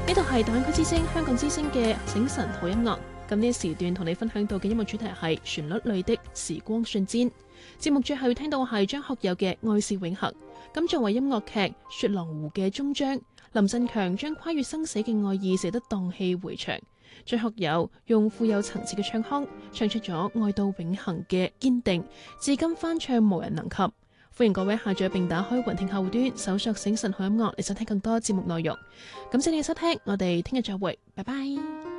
呢度係大灣區之聲、香港之聲嘅醒晨好音樂。咁呢時段同你分享到嘅音樂主題係旋律裏的時光瞬間。節目最後要聽到係張學友嘅《愛是永恆》。咁作為音樂劇《雪狼湖》嘅終章，林振強將跨越生死嘅愛意寫得蕩氣迴腸。張學友用富有層次嘅唱腔，唱出咗愛到永恆嘅堅定，至今翻唱無人能及。歡迎各位下載並打開雲聽客戶端，搜索醒晨好音樂，你想聽更多節目內容。感謝你嘅收聽，我哋聽日再會，拜拜。